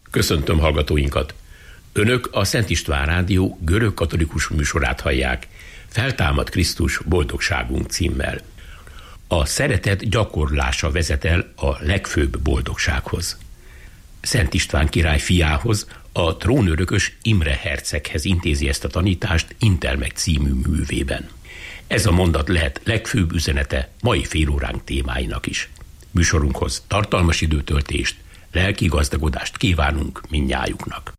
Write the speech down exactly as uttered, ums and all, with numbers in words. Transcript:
Köszöntöm hallgatóinkat! Önök a Szent István Rádió görög-katolikus műsorát hallják, Feltámad Krisztus, boldogságunk címmel. A szeretet gyakorlása vezet el a legfőbb boldogsághoz. Szent István király fiához, a trónörökös Imre herceghez intézi ezt a tanítást Intelmeg című művében. Ez a mondat lehet legfőbb üzenete mai félóránk témáinak is. Műsorunkhoz tartalmas időtöltést, lelki gazdagodást kívánunk mindnyájuknak.